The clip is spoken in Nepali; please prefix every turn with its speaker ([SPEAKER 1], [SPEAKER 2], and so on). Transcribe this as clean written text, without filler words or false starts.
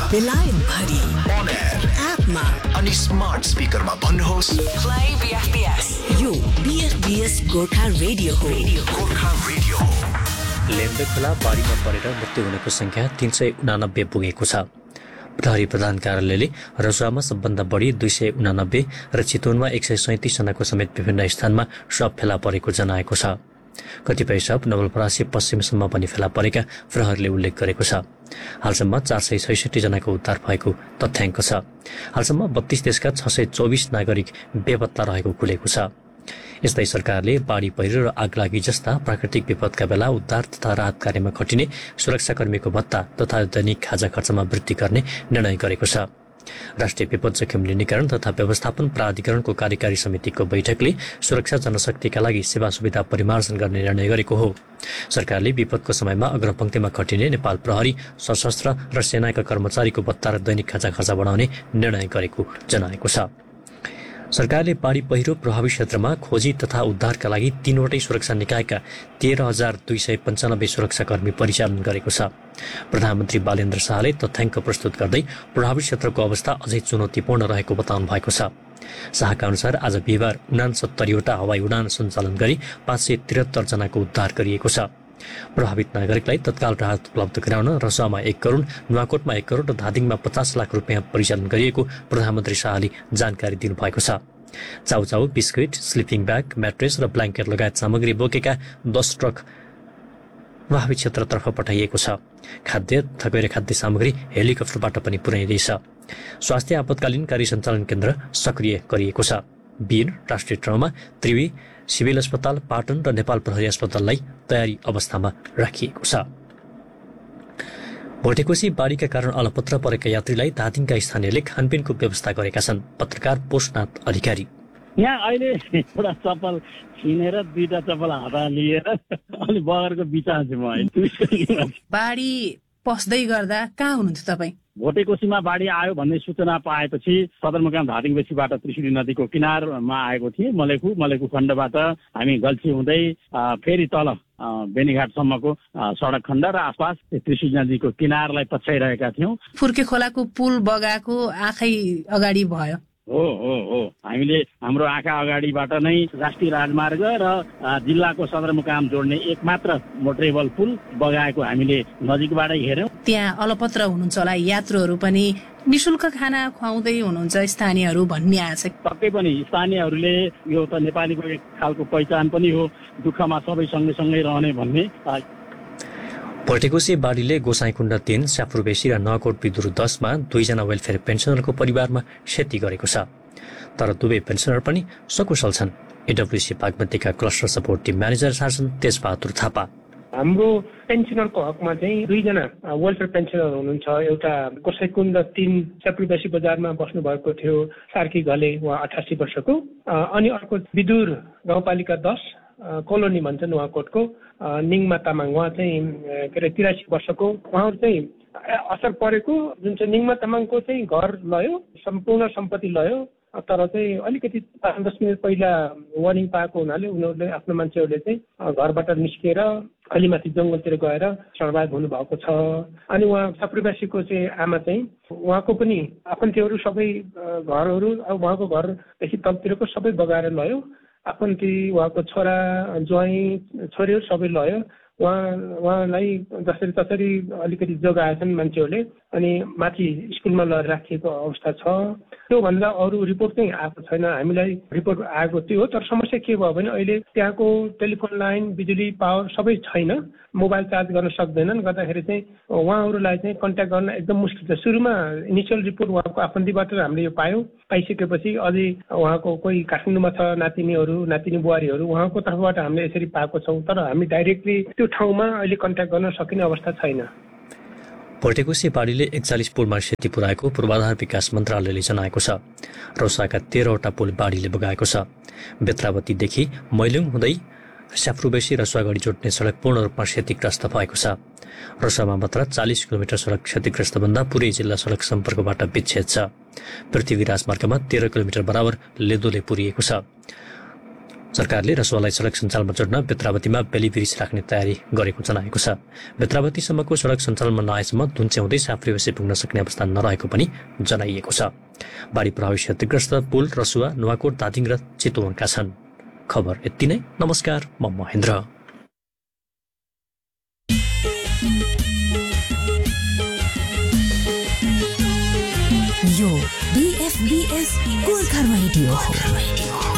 [SPEAKER 1] बेलायत भरि
[SPEAKER 2] On air
[SPEAKER 1] एपमा
[SPEAKER 2] अनि स्मार्ट स्पिकरमा भन्नुहोस्
[SPEAKER 1] Play BFBS. यो BFBS गोर्खा रेडियो हो.
[SPEAKER 2] गोर्खा रेडियो हो।
[SPEAKER 3] लेम्बे खोला बाढीमा परेर मृत्यु हुनेको संख्या 389 पुगेको छ। प्रहरी प्रधान कार्यालयले रसुवामा सबभन्दा बढी 289 र चितवनमा 137 जनाको समेत विभिन्न स्थानमा शव फेला परेको जनाएको छ। कतिपय शव नवलपरासी पश्चिमसम्म पनि फेला परेका प्रहरीले उल्लेख गरेको छ। हालसम्म 466 जनाको उद्धार भएको तथ्याङ्क छ। हालसम्म 32 देशका 624 नागरिक बेपत्ता रहेको खुलेको छ। यस्तै सरकारले बाढी पहिरो र आगलागी जस्ता प्राकृतिक विपदका बेला उद्धार तथा राहत कार्यमा खटिने सुरक्षाकर्मीको भत्ता तथा दैनिक खाजा खर्चमा वृद्धि गर्ने निर्णय गरेको छ। राष्ट्रिय विपद जोखिम न्यूनीकरण तथा व्यवस्थापन प्राधिकरणको कार्यकारी समितिको बैठकले सुरक्षा जनशक्तिका लागि सेवा सुविधा परिमार्जन गर्ने निर्णय गरेको हो। सरकारले विपदको समयमा अग्रपंक्तिमा खटिने नेपाल प्रहरी, सशस्त्र र सेनाका कर्मचारीको भत्ता र दैनिक खाजा खर्च बढाउने निर्णय गरेको जनाएको छ। सरकारले बाढी पहिरो प्रभावित क्षेत्रमा खोजी तथा उद्धारका लागि 3वटै सुरक्षा निकायका 13,295 सुरक्षाकर्मी परिचालन गरेको छ। प्रधानमन्त्री बालेन्द्र शाहले तथ्याङ्क प्रस्तुत गर्दै प्रभावित क्षेत्रको अवस्था अझै चुनौतीपूर्ण रहेको बताउनु भएको छ। शाहका अनुसार आज बिहिबार 69वटा हवाई उडान सञ्चालन गरी 573 जनाको उद्धार गरिएको छ। प्रभावित नागरिकलाई तत्काल राहत उपलब्ध गराउन रसुवामा 1 करोड, नुवाकोटमा 1 करोड र धादिङमा 50 लाख रुपियाँ परिचालन गरिएको प्रधानमन्त्री शाहले जानकारी दिनुभएको छ। Chow chow, biscuit, sleeping bag, mattress र ब्ल्याङ्केट लगायत सामग्री बोकेका 10 ट्रक प्रभावित क्षेत्रतर्फ पठाइएको छ। खाद्य तथा गैर खाद्य सामग्री हेलिकप्टरबाट पनि पुर्याइँदैछ। स्वास्थ्य आपतकालीन कार्य सञ्चालन केन्द्र सक्रिय गरिएको छ। वीर, राष्ट्रिय ट्रमा, त्रिवी, सिभिल अस्पताल, पाटन र नेपाल प्रहरी अस्पताललाई तयारी अवस्थामा राखिएको छ। भोटेकोशी बाढीका कारण अलपत्र परेका यात्रीलाई धादिङका स्थानीयले खानपिनको व्यवस्था गरेका छन्। पत्रकार पोषनाथ अधिकारी।
[SPEAKER 4] यहाँ अहिले एउटा चप्पल छिनेर 2टा चप्पल हातमा लिएर अलि बगरको बिचमा छु म अहिले।
[SPEAKER 5] बाढी पस्दै गर्दा कहाँ हुनुहुन्थ्यो तपाईँ?
[SPEAKER 4] भोटेकोशीमा बाढी आयो भन्ने सूचना पाएपछि सदरमुकाम धादिङबेसीबाट त्रिशुली नदीको किनारमा आएको थिएँ। मलेखु खण्डबाट हामी गल्छी हुँदै फेरि तल बेनीघाटसम्मको सडक खण्ड र आसपास त्रिशुली नदीको किनारलाई पछ्याइरहेका थियौँ।
[SPEAKER 5] फुर्के खोलाको पुल बगाएको आँखै अगाडि भयो।
[SPEAKER 4] हो हामीले हाम्रो आँखा अगाडिबाट नै राष्ट्रिय राजमार्ग र जिल्लाको सदरमुकाम जोड्ने एकमात्र मोटरेबल पुल बगाएको हामीले नजिकबाटै हेर्यौँ।
[SPEAKER 5] त्यहाँ अलपत्र हुनुहुन्छ होला यात्रुहरू पनि, निशुल्क खाना खुवाउँदै हुनुहुन्छ स्थानीयहरू भन्ने आछ।
[SPEAKER 4] पक्कै पनि स्थानीयहरूले यो त नेपालीको एक खालको पहिचान पनि हो, दुःखमा सबै सँगै रहने भन्ने।
[SPEAKER 3] भोटेकोशी बाढीले गोसाइँकुण्ड 3, स्याफ्रुबेसी र नगरकोट विदुर 10 मा 2 जना वेलफेयर पेन्सनरको परिवारमा क्षति गरेको छ। तर दुवै पेन्सनर पनि सकुशल छन्। एडब्ल्युसी बागमतीका क्लस्टर सपोर्ट टिम म्यानेजर शासन तेजबहादुर थापा।
[SPEAKER 6] हाम्रो पेन्सनरको हकमा चाहिँ 2 जना वेलफेयर पेन्सनर हुनुहुन्छ। एउटा गोसाइँकुण्ड 3 स्याफ्रुबेसी बजारमा बस्नु भएको थियो सार्की घले, उहाँ 88 वर्षको। अनि अर्को विदुर गाउँपालिका 10 कोलोनी भन्छ नुवाकोटको निङमा तामाङ, उहाँ चाहिँ 83 वर्षको। उहाँहरू चाहिँ असर परेको जुन चाहिँ निङमा तामाङको चाहिँ घर लयो, सम्पूर्ण सम्पत्ति लयो। तर चाहिँ अलिकति 5-10 मिनट पहिला वार्निङ पाएको हुनाले उनीहरूले आफ्नो मान्छेहरूले चाहिँ घरबाट निस्किएर अलिमाथि जङ्गलतिर गएर सर्भाइभ हुनुभएको छ। अनि उहाँ स्याफ्रुबेसीको चाहिँ आमा चाहिँ उहाँको पनि आफन्तीहरू सबै घरहरू, अब उहाँको घरदेखि तलतिरको सबै बगाएर लयो। आफन्ती, उहाँको छोरा, ज्वाइँ, छोरीहरू सबै लयो। उहाँलाई जसरी तसरी अलिकति जोगाएछन् मान्छेहरूले। अनि माथि स्कुलमा लगेर राखिएको अवस्था छ। त्योभन्दा अरू रिपोर्ट चाहिँ आएको छैन। हामीलाई रिपोर्ट आएको थियो, तर समस्या के भयो भने अहिले त्यहाँको टेलिफोन लाइन, बिजुली, पावर सबै छैन। मोबाइल चार्ज गर्न सक्दैनन्, गर्दाखेरि चाहिँ उहाँहरूलाई चाहिँ कन्ट्याक्ट गर्न एकदम मुस्किल छ। सुरुमा इनिसियल रिपोर्ट उहाँको आफन्तीबाट हामीले यो पायौँ। पाइसकेपछि अझै उहाँको कोही काठमाडौँमा छ नातिनी बुहारीहरू, उहाँको तर्फबाट हामीले यसरी पाएको छौँ। तर हामी डाइरेक्टली त्यो ठाउँमा अहिले कन्ट्याक्ट गर्न सकिने अवस्था छैन।
[SPEAKER 3] भोटेकोशी बाढीले 41 पुलमा क्षति पुर्याएको पूर्वाधार विकास मन्त्रालयले जनाएको छ। रौसाका 13वटा पुल बाढीले बगाएको छ। बेत्रावतीदेखि मैलुङ हुँदै स्याफ्रुबेसी र रसुवागढी जोड्ने सडक पूर्ण रूपमा क्षतिग्रस्त भएको छ। रसुवामा मात्र 40 किलोमिटर सडक क्षतिग्रस्त भन्दा पुरै जिल्ला सडक सम्पर्कबाट विच्छेद छ। पृथ्वी राजमार्गमा 13 किलोमिटर बराबर लेदोले पुरिएको छ। सरकारले रसुवालाई सडक सञ्जालमा जोड्न बेत्रावतीमा बेली ब्रिज राख्ने तयारी गरेको जनाएको छ। बेत्रावतीसम्मको सडक सञ्चालनमा नआएसम्म धुन्च्याउँदै साफ्रेबसी पुग्न सक्ने अवस्था नरहेको पनि जनाइएको छ। बाढी प्रभावित क्षतिग्रस्त पुल रसुवा, नुवाकोट, धादिङ र चितवनका छन्। खबर यति नै। नमस्कार, म महेन्द्र।
[SPEAKER 1] यो BFBS गोर्खा रेडियो हो।